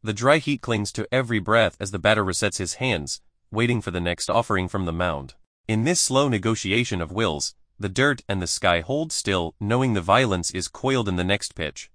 The dry heat clings to every breath as the batter resets his hands, waiting for the next offering from the mound. In this slow negotiation of wills, the dirt and the sky hold still, knowing the violence is coiled in the next pitch.